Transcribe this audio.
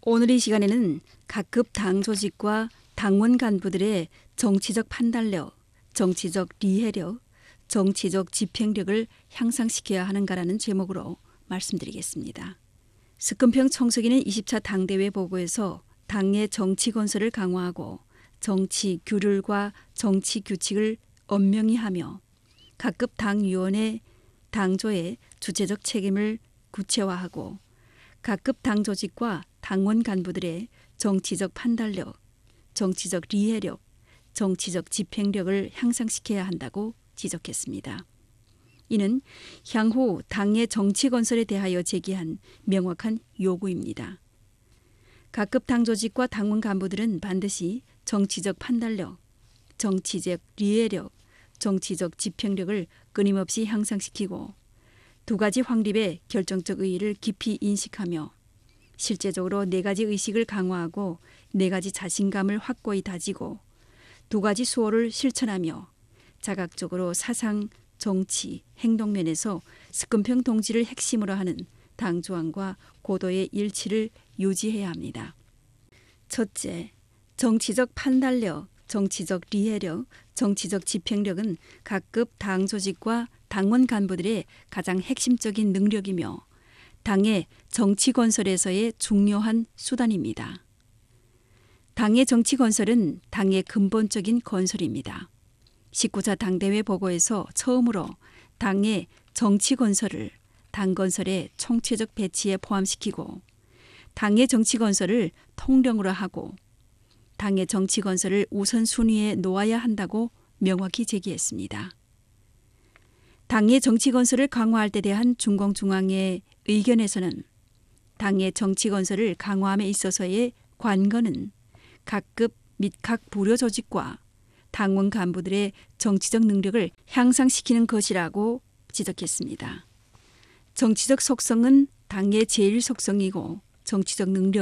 오늘 이 시간에는 각급 당 조직과 당원 간부들의 정치적 판단력, 정치적 리해력, 정치적 집행력을 향상시켜야 하는가라는 제목으로 말씀드리겠습니다. 스금평 청소기는 20차 당대회 보고에서 당의 정치 건설을 강화하고 정치 규율과 정치 규칙을 엄명히 하며 각급 당위원회 당조의 주체적 책임을 구체화하고 각급 당 조직과 당원 간부들의 정치적 판단력, 정치적 리해력, 정치적 집행력을 향상시켜야 한다고 지적했습니다. 이는 향후 당의 정치 건설에 대하여 제기한 명확한 요구입니다. 각급 당 조직과 당원 간부들은 반드시 정치적 판단력, 정치적 리해력, 정치적 집행력을 끊임없이 향상시키고 두 가지 확립의 결정적 의의를 깊이 인식하며 실제적으로 네 가지 의식을 강화하고 네 가지 자신감을 확고히 다지고 두 가지 수호를 실천하며 자각적으로 사상, 정치, 행동면에서 스금평 동지를 핵심으로 하는 당 조항과 고도의 일치를 유지해야 합니다. 첫째, 정치적 판단력, 정치적 리해력, 정치적 집행력은 각급 당 조직과 당원 간부들의 가장 핵심적인 능력이며 당의 정치 건설에서의 중요한 수단입니다. 당의 정치 건설은 당의 근본적인 건설입니다. 19차 당대회 보고에서 처음으로 당의 정치 건설을 당 건설의 총체적 배치에 포함시키고 당의 정치 건설을 통령으로 하고 당의 정치 건설을 우선순위에 놓아야 한다고 명확히 제기했습니다. 당의 정치 건설을 강화할 때 대한 중공중앙의 의견에서는 당의 정치 건설을 강화함에 있어서의 관건은 각급 및 각 부려 조직과 당원 간부들의 정치적 능력을 향상시키는 것이라고 지적했습니다. 정치적 속성은 당의 제1 속성이고 정치적 능력